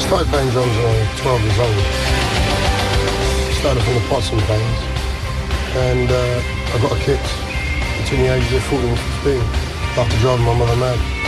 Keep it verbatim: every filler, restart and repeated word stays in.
started playing drums when I was twelve years old. Started from the pots and pans, and uh, I got a kit between the ages of fourteen and fifteen after driving my mother mad.